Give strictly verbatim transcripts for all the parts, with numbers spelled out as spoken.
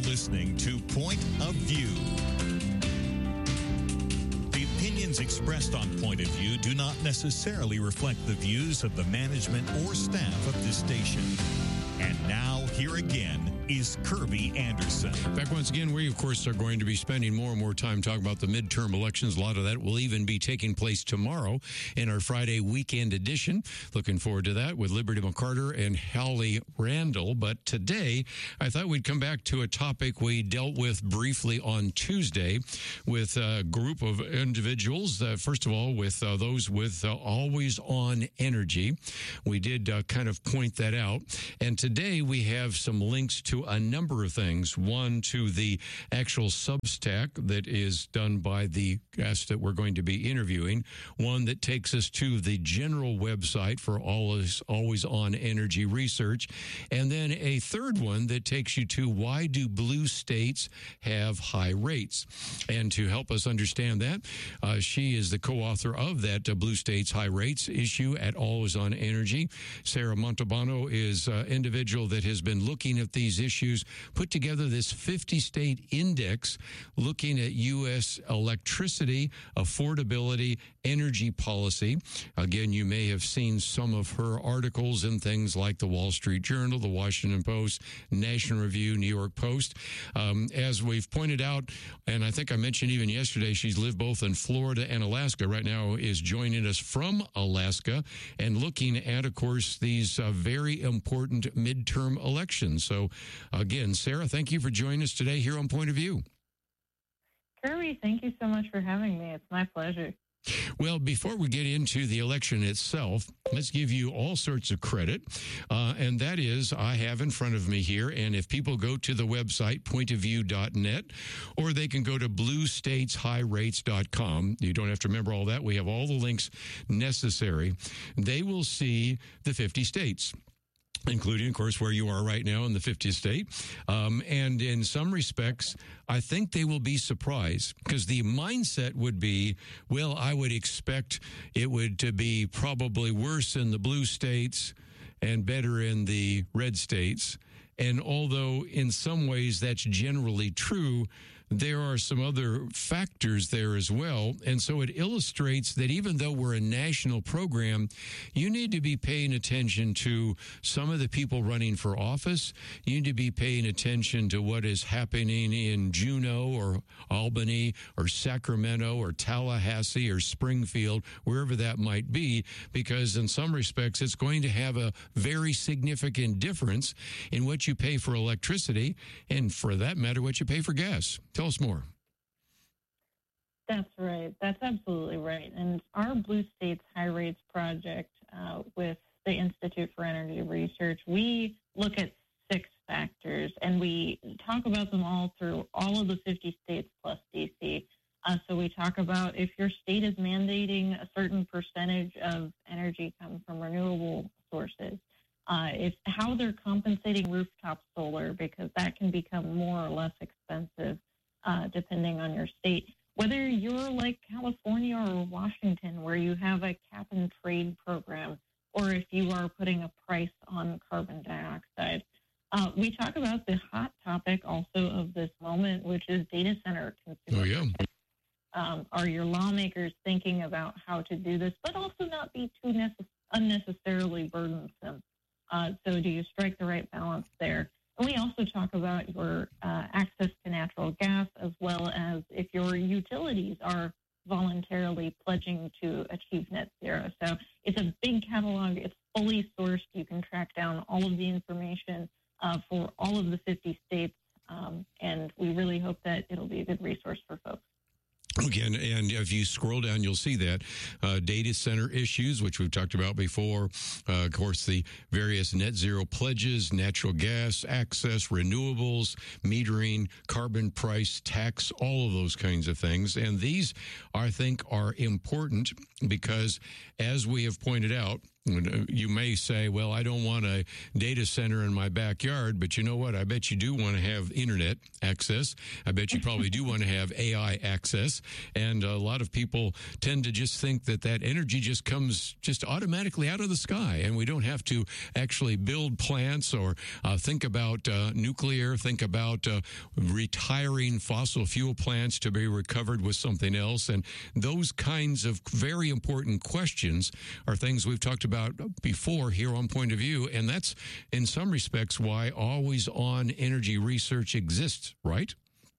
listening to Point of View. The opinions expressed on Point of View do not necessarily reflect the views of the management or staff of this station. And now, here again is Kirby Anderson. Back once again, we, of course, are going to be spending more and more time talking about the midterm elections. A lot of that will even be taking place tomorrow in our Friday weekend edition. Looking forward to that with Liberty McCarter and Hallie Randall. But today, I thought we'd come back to a topic we dealt with briefly on Tuesday with a group of individuals. Uh, first of all, with uh, those with uh, Always On Energy. We did uh, kind of point that out. And today, we have some links to a number of things. One, to the actual Substack that is done by the guest that we're going to be interviewing. One that takes us to the general website for Always, Always On Energy Research. And then a third one that takes you to why do blue states have high rates? And to help us understand that, uh, she is the co-author of that uh, Blue States High Rates issue at Always On Energy. Sarah Montalbano is an individual that has been looking at these issues, put together this fifty-state index looking at U S electricity, affordability, energy policy. Again, you may have seen some of her articles in things like the Wall Street Journal, the Washington Post, National Review, New York Post. Um, as we've pointed out, and I think I mentioned even yesterday, she's lived both in Florida and Alaska. Right now is joining us from Alaska and looking at, of course, these uh, very important midterm elections. So, again, Sarah, thank you for joining us today here on Point of View. Kirby, thank you so much for having me. It's my pleasure. Well, before we get into the election itself, let's give you all sorts of credit. Uh, and that is, I have in front of me here, and if people go to the website, point of view dot net, or they can go to blue states high rates dot com. You don't have to remember all that. We have all the links necessary. They will see the fifty states. Including, of course, where you are right now in the fiftieth state. Um, and in some respects, I think they will be surprised because the mindset would be, well, I would expect it would to be probably worse in the blue states and better in the red states. And although in some ways that's generally true, there are some other factors there as well. And so it illustrates that even though we're a national program, you need to be paying attention to some of the people running for office. You need to be paying attention to what is happening in Juneau or Albany or Sacramento or Tallahassee or Springfield, wherever that might be, because in some respects, it's going to have a very significant difference in what you pay for electricity and, for that matter, what you pay for gas. Tell us more. That's right. That's absolutely right. And our Blue States High Rates project uh, with the Institute for Energy Research, we look at six factors, and we talk about them all through all of the fifty states plus D C. Uh, so we talk about if your state is mandating a certain percentage of energy come from renewable sources, uh, it's how they're compensating rooftop solar, because that can become more or less expensive uh, depending on your state. Whether you're like California or Washington, where you have a cap and trade program, or if you are putting a price on carbon dioxide. Uh, we talk about the hot topic also of this moment, which is data center consumer. Oh, yeah. Um, are your lawmakers thinking about how to do this, but also not be too necess- unnecessarily burdensome? Uh, so do you strike the right balance there? And we also talk about your uh, access to natural gas, as well as if your utilities are voluntarily pledging to achieve net zero. So it's a big catalog. It's fully sourced. You can track down all of the information uh, for all of the fifty states, um, and we really hope that it'll be a good resource for folks. Again, and if you scroll down, you'll see that uh, data center issues, which we've talked about before. Uh, of course, the various net zero pledges, natural gas access, renewables, metering, carbon price, tax, all of those kinds of things. And these, I think, are important because, as we have pointed out, You may say, well, I don't want a data center in my backyard, but you know what? I bet you do want to have internet access. I bet you probably do want to have A I access. And a lot of people tend to just think that that energy just comes just automatically out of the sky, and we don't have to actually build plants or uh, think about uh, nuclear, think about uh, retiring fossil fuel plants to be recovered with something else. And those kinds of very important questions are things we've talked about about before here on Point of View, and that's in some respects why always on energy research exists, right?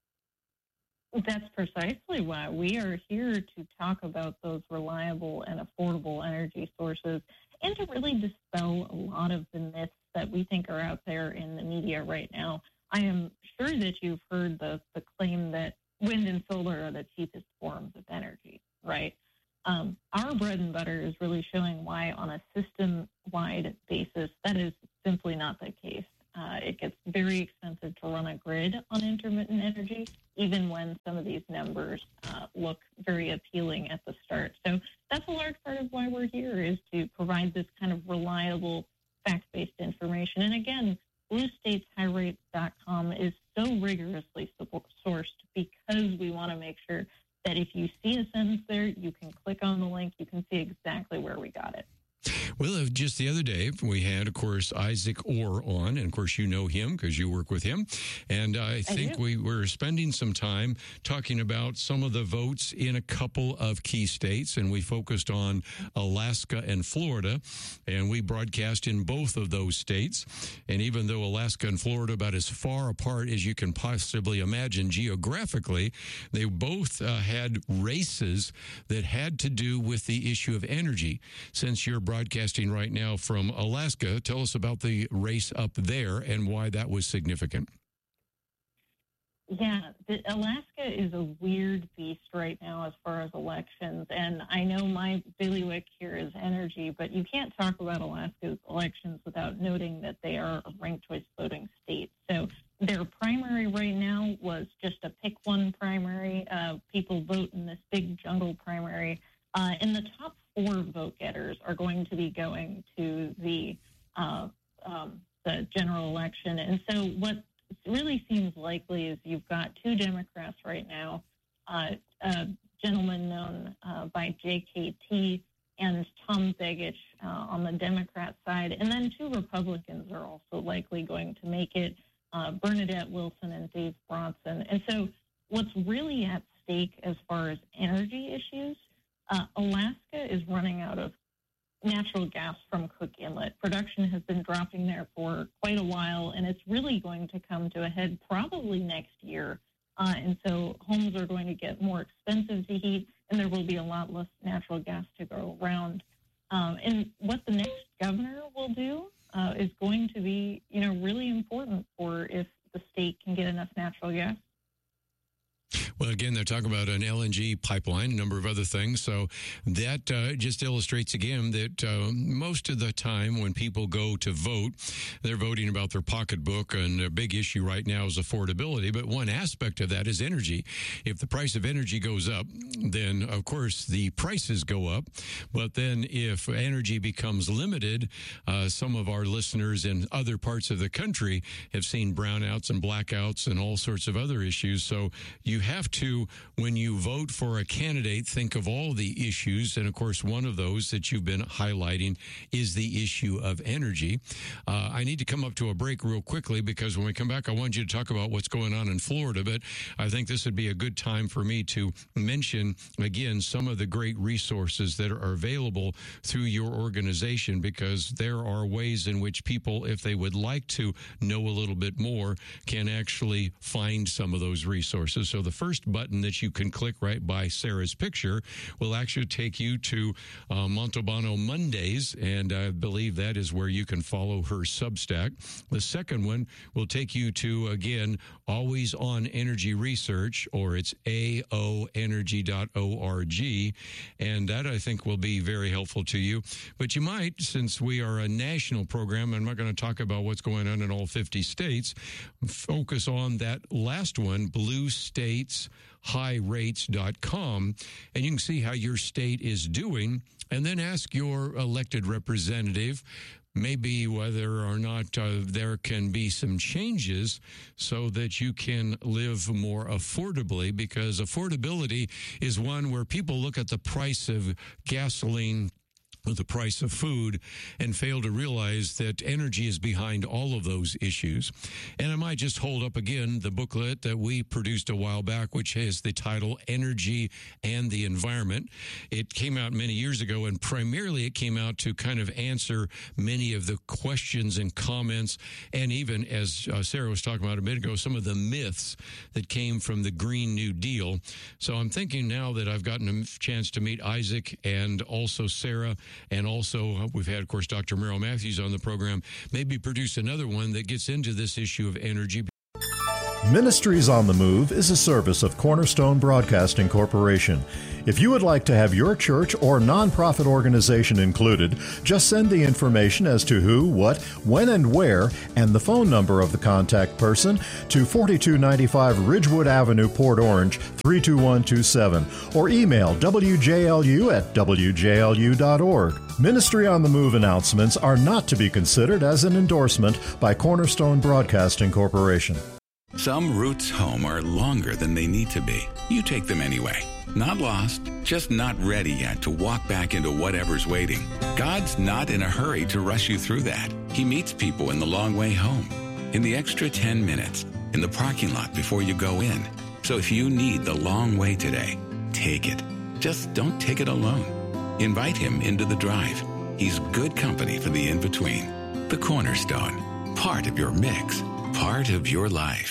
That's precisely why we are here to talk about those reliable and affordable energy sources and to really dispel a lot of the myths that we think are out there in the media right now. I am sure that you've heard the, the claim that wind and solar are the cheapest forms of energy, right? Um, our bread and butter is really showing why on a system-wide basis that is simply not the case. Uh, it gets very expensive to run a grid on intermittent energy, even when some of these numbers uh, look very appealing at the start. So that's a large part of why we're here, is to provide this kind of reliable, fact-based information. And again, blue states high rates dot com is so rigorously sourced because we want to make sure that if you see a sentence there, you can click on the link, you can see exactly where we got it. Well, just the other day, we had, of course, Isaac Orr on, and of course, you know him because you work with him. And I think I we were spending some time talking about some of the votes in a couple of key states, and we focused on Alaska and Florida, and we broadcast in both of those states. And even though Alaska and Florida are about as far apart as you can possibly imagine geographically, they both uh, had races that had to do with the issue of energy. Since you're broadcasting right now from Alaska, tell us about the race up there and why that was significant. Yeah, the, Alaska is a weird beast right now as far as elections, and I know my bailiwick here is energy, but you can't talk about Alaska's elections without noting that they are a ranked choice voting state. So their primary right now was just a pick one primary. Uh, people vote in this big jungle primary. Uh, and the top four vote getters are going to be going to the uh, um, the general election. And so what really seems likely is you've got two Democrats right now, uh, a gentleman known uh, by J K T and Tom Begich uh, on the Democrat side, and then two Republicans are also likely going to make it, uh, Bernadette Wilson and Dave Bronson. And so what's really at stake as far as energy issues, Uh, Alaska is running out of natural gas from Cook Inlet. Production has been dropping there for quite a while, and it's really going to come to a head probably next year. Uh, and so homes are going to get more expensive to heat, and there will be a lot less natural gas to go around. Um, and what the next governor will do uh, is going to be, you know, really important for if the state can get enough natural gas. Well, again, they're talking about an L N G pipeline, a number of other things. So that uh, just illustrates again that uh, most of the time when people go to vote, they're voting about their pocketbook, and a big issue right now is affordability. But one aspect of that is energy. If the price of energy goes up, then, of course, the prices go up. But then if energy becomes limited, uh, some of our listeners in other parts of the country have seen brownouts and blackouts and all sorts of other issues. So you have to, when you vote for a candidate, think of all the issues. And, of course, one of those that you've been highlighting is the issue of energy. Uh, I need to come up to a break real quickly because when we come back, I want you to talk about what's going on in Florida. But I think this would be a good time for me to mention, again, some of the great resources that are available through your organization, because there are ways in which people, if they would like to know a little bit more, can actually find some of those resources. So the first button that you can click right by Sarah's picture will actually take you to uh, Montalbano Mondays, and I believe that is where you can follow her Substack. The second one will take you to, again, Always On Energy Research, or it's A O energy dot org, and that I think will be very helpful to you. But you might, since we are a national program, I'm not going to talk about what's going on in all fifty states, focus on that last one, blue states high rates dot com, and you can see how your state is doing, and then ask your elected representative maybe whether or not uh, there can be some changes so that you can live more affordably, because affordability is one where people look at the price of gasoline, the price of food, and fail to realize that energy is behind all of those issues. And I might just hold up again the booklet that we produced a while back, which has the title Energy and the Environment. It came out many years ago, and primarily it came out to kind of answer many of the questions and comments, and even, as uh, Sarah was talking about a minute ago, some of the myths that came from the Green New Deal. So I'm thinking now that I've gotten a chance to meet Isaac and also Sarah, and also, we've had, of course, Doctor Merrill Matthews on the program, maybe produce another one that gets into this issue of energy. Ministries on the Move is a service of Cornerstone Broadcasting Corporation. If you would like to have your church or nonprofit organization included, just send the information as to who, what, when, and where, and the phone number of the contact person to forty-two ninety-five Ridgewood Avenue, Port Orange, three two one two seven, or email W J L U at W J L U dot org. Ministry on the Move announcements are not to be considered as an endorsement by Cornerstone Broadcasting Corporation. Some routes home are longer than they need to be. You take them anyway. Not lost, just not ready yet to walk back into whatever's waiting. God's not in a hurry to rush you through that. He meets people in the long way home, in the extra ten minutes, in the parking lot before you go in. So if you need the long way today, take it. Just don't take it alone. Invite him into the drive. He's good company for the in-between. The Cornerstone, part of your mix, part of your life.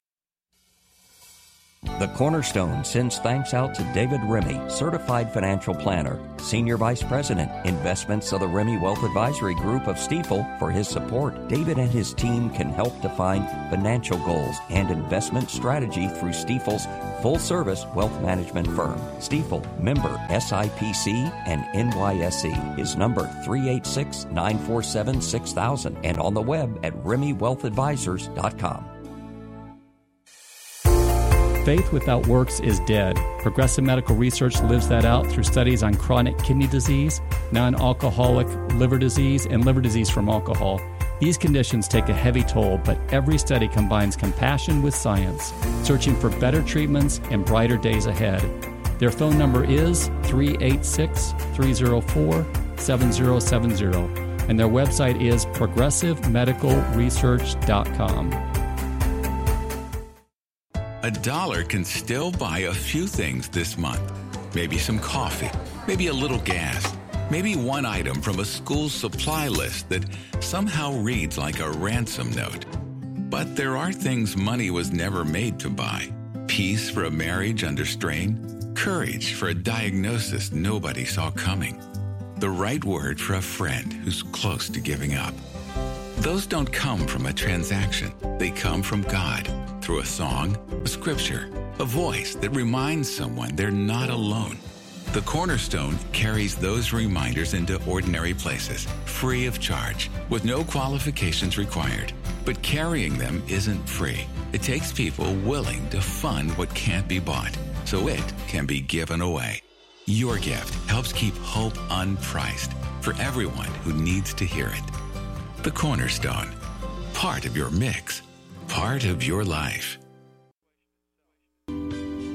The Cornerstone sends thanks out to David Remy, Certified Financial Planner, Senior Vice President, Investments of the Remy Wealth Advisory Group of Stifel, for his support. David and his team can help define financial goals and investment strategy through Stifel's full-service wealth management firm. Stifel, member S I P C and N Y S E, is number three eight six, nine four seven, six thousand, and on the web at remy wealth advisors dot com. Faith without works is dead. Progressive Medical Research lives that out through studies on chronic kidney disease, non-alcoholic liver disease, and liver disease from alcohol. These conditions take a heavy toll, but every study combines compassion with science, searching for better treatments and brighter days ahead. Their phone number is three eight six, three zero four, seven zero seven zero, and their website is progressive medical research dot com. A dollar can still buy a few things this month. Maybe some coffee, maybe a little gas, maybe one item from a school supply list that somehow reads like a ransom note. But there are things money was never made to buy. Peace for a marriage under strain, courage for a diagnosis nobody saw coming, the right word for a friend who's close to giving up. Those don't come from a transaction. They come from God through a song, a scripture, a voice that reminds someone they're not alone. The Cornerstone carries those reminders into ordinary places, free of charge, with no qualifications required. But carrying them isn't free. It takes people willing to fund what can't be bought, so it can be given away. Your gift helps keep hope unpriced for everyone who needs to hear it. The Cornerstone, part of your mix, part of your life.